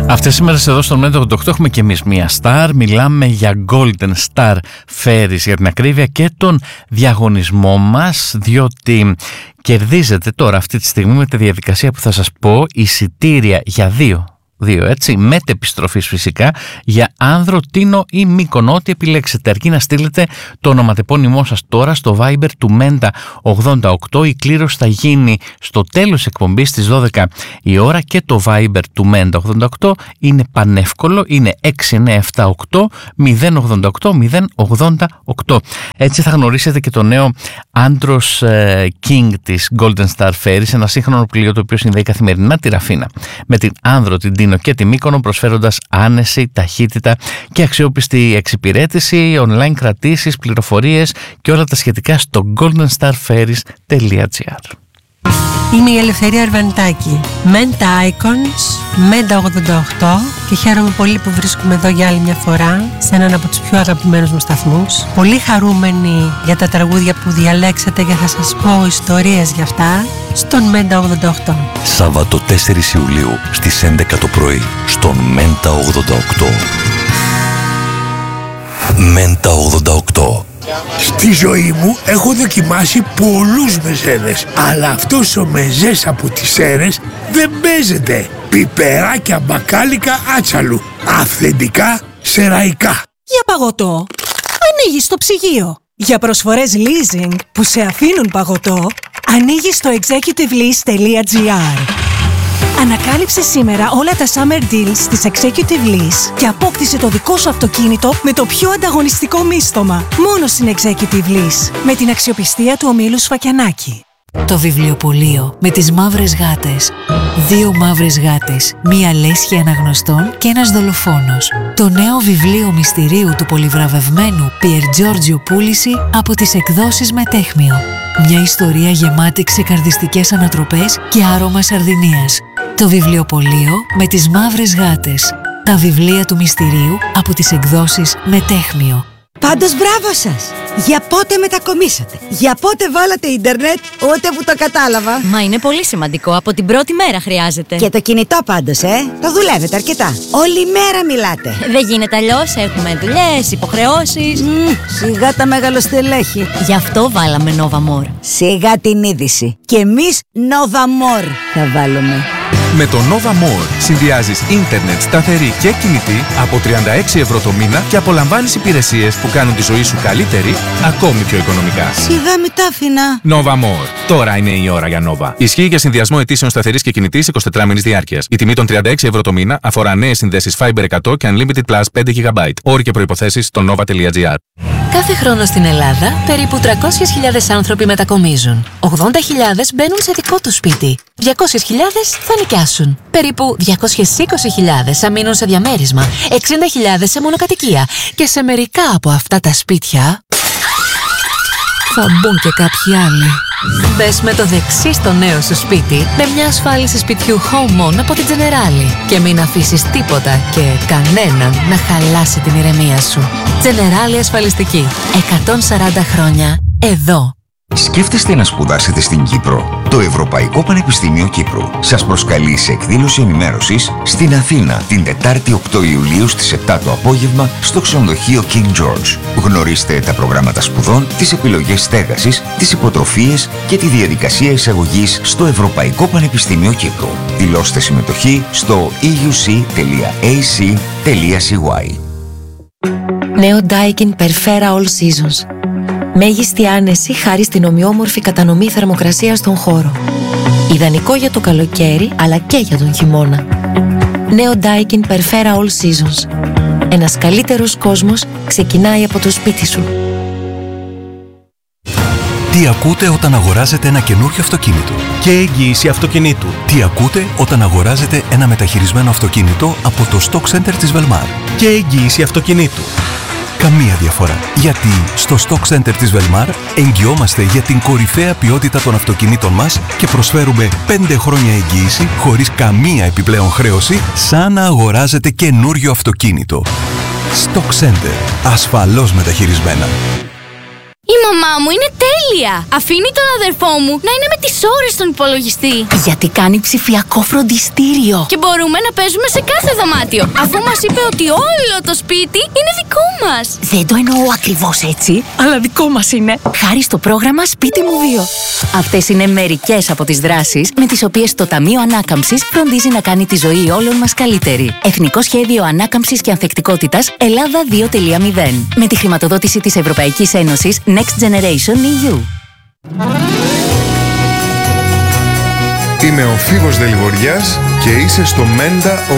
Αυτές τις ημέρες εδώ στο Menta 88 έχουμε και εμείς μία Star. Μιλάμε για Golden Star Ferries για την ακρίβεια και τον διαγωνισμό μας, διότι κερδίζετε τώρα αυτή τη στιγμή με τη διαδικασία που θα σας πω εισιτήρια για δύο έτσι, μετεπιστροφής φυσικά, για Άνδρο, Τίνο ή Μύκονο, ό,τι επιλέξετε, αρκεί να στείλετε το ονοματεπώνυμό σας τώρα στο Viber του Menta 88. Η κλήρωση θα γίνει στο τέλος της εκπομπής στις 12 η ώρα και το Viber του Menta 88 είναι πανεύκολο, είναι 6978 088 088. Έτσι θα γνωρίσετε και το νέο Andros King της Golden Star Ferries, ένα σύγχρονο πλοίο το οποίο συνδέει καθημερινά τη Ραφίνα με την Άνδρο, την Τίνο και τη Μύκονο, προσφέροντας άνεση, ταχύτητα και αξιόπιστη εξυπηρέτηση, online κρατήσεις, πληροφορίες και όλα τα σχετικά στο goldenstarferries.gr. Είμαι η Ελευθερία Αρβανιτάκη, Menta Icons, Menta 88, και χαίρομαι πολύ που βρίσκομαι εδώ για άλλη μια φορά σε έναν από τους πιο αγαπημένους μου σταθμούς. Πολύ χαρούμενη για τα τραγούδια που διαλέξατε και θα σας πω ιστορίες για αυτά στον Menta 88. Σάββατο 4 Ιουλίου στις 11 το πρωί στον Menta 88. Menta 88. Στη ζωή μου έχω δοκιμάσει πολλούς μεζέδες, αλλά αυτός ο μεζές από τις Σέρρες δεν παίζεται. Πιπεράκια μπακάλικα άτσαλου, αυθεντικά σεραϊκά. Για παγωτό, ανοίγεις το ψυγείο. Για προσφορές leasing που σε αφήνουν παγωτό, ανοίγεις το executivelease.gr. Ανακάλυψε σήμερα όλα τα summer deals της Executive Lease και απόκτησε το δικό σου αυτοκίνητο με το πιο ανταγωνιστικό μίστομα. Μόνο στην Executive Lease, με την αξιοπιστία του ομίλου Σφακιανάκη. Το βιβλιοπωλείο με τις μαύρες γάτες. 2 μαύρες γάτες, 1 λέσχη αναγνωστών και ένας δολοφόνος. Το νέο βιβλίο μυστηρίου του πολυβραβευμένου Πιερ Τζόρτζιο Πούληση από τις εκδόσεις Μετέχμιο. Μια ιστορία γεμάτη ξεκαρδιστικές ανατροπές και άρωμα Σαρδινίας. Το βιβλιοπωλείο με τις μαύρες γάτες. Τα βιβλία του μυστηρίου από τις εκδόσεις Μετέχμιο. Πάντως μπράβο σας! Για πότε μετακομίσατε? Για πότε βάλατε ίντερνετ? Ούτε που το κατάλαβα. Μα είναι πολύ σημαντικό, από την πρώτη μέρα χρειάζεται. Και το κινητό πάντως, το δουλεύετε αρκετά. Όλη μέρα μιλάτε. Δεν γίνεται αλλιώς, έχουμε δουλειές, υποχρεώσεις. Σιγά τα μεγαλοστελέχη. Γι' αυτό βάλαμε Nova More. Σιγά την είδηση. Και εμείς Nova More θα βάλουμε. Με το Nova More συνδυάζεις ίντερνετ σταθερή και κινητή από 36 ευρώ το μήνα και απολαμβάνεις υπηρεσίες που κάνουν τη ζωή σου καλύτερη, ακόμη πιο οικονομικά. Σιγά μη τα άφηνα. Nova More. Τώρα είναι η ώρα για Nova. Ισχύει για συνδυασμό αιτήσεων σταθερής και κινητής 24 μήνες διάρκειας. Η τιμή των 36 ευρώ το μήνα αφορά νέες συνδέσεις Fiber 100 και Unlimited Plus 5 GB. Όροι και προϋποθέσεις στο nova.gr. Κάθε χρόνο στην Ελλάδα, περίπου 300.000 άνθρωποι μετακομίζουν. 80.000 μπαίνουν σε δικό τους σπίτι. 200.000 θα νοικιάσουν. Περίπου 220.000 θα μείνουν σε διαμέρισμα. 60.000 σε μονοκατοικία. Και σε μερικά από αυτά τα σπίτια θα μπουν και κάποιοι άλλοι. Μπες με το δεξί στο νέο σου σπίτι με μια ασφάλιση σπιτιού Home On από την Generali και μην αφήσεις τίποτα και κανέναν να χαλάσει την ηρεμία σου. Generali Ασφαλιστική. 140 χρόνια εδώ. Σκέφτεστε να σπουδάσετε στην Κύπρο? Το Ευρωπαϊκό Πανεπιστήμιο Κύπρου σας προσκαλεί σε εκδήλωση ενημέρωσης στην Αθήνα την Τετάρτη 8 Ιουλίου στις 7 το απόγευμα στο ξενοδοχείο King George. Γνωρίστε τα προγράμματα σπουδών, τις επιλογές στέγασης, τις υποτροφίες και τη διαδικασία εισαγωγής στο Ευρωπαϊκό Πανεπιστήμιο Κύπρου. Δηλώστε συμμετοχή στο euc.ac.cy. Νέο Daikin Perfera All Seasons. Μέγιστη άνεση χάρη στην ομοιόμορφη κατανομή θερμοκρασίας στον χώρο. Ιδανικό για το καλοκαίρι, αλλά και για τον χειμώνα. Νέο Daikin Perfera All Seasons. Ένας καλύτερος κόσμος ξεκινάει από το σπίτι σου. Τι ακούτε όταν αγοράζετε ένα καινούριο αυτοκίνητο? Και εγγύηση αυτοκινήτου. Τι ακούτε όταν αγοράζετε ένα μεταχειρισμένο αυτοκίνητο από το Stock Center της Velmar? Και εγγύηση αυτοκινήτου. Καμία διαφορά. Γιατί στο Stock Center της Velmar εγγυόμαστε για την κορυφαία ποιότητα των αυτοκινήτων μας και προσφέρουμε 5 χρόνια εγγύηση χωρίς καμία επιπλέον χρέωση, σαν να αγοράζετε καινούριο αυτοκίνητο. Stock Center. Ασφαλώς μεταχειρισμένα. Η μαμά μου είναι τέλεια! Αφήνει τον αδερφό μου να είναι με τις ώρες στον υπολογιστή. Γιατί κάνει ψηφιακό φροντιστήριο. Και μπορούμε να παίζουμε σε κάθε δωμάτιο, αφού μας είπε ότι όλο το σπίτι είναι δικό μας. Δεν το εννοώ ακριβώς έτσι, αλλά δικό μας είναι. Χάρη στο πρόγραμμα Σπίτι μου 2. Αυτές είναι μερικές από τις δράσεις με τις οποίες το Ταμείο Ανάκαμψης φροντίζει να κάνει τη ζωή όλων μας καλύτερη. Εθνικό Σχέδιο Ανάκαμψης και Ανθεκτικότητας Ελλάδα 2.0. Με τη χρηματοδότηση της Ευρωπαϊκής Ένωσης Next Generation EU. Είμαι ο Φίβος Δελιβοριάς και είσαι στο Μέντα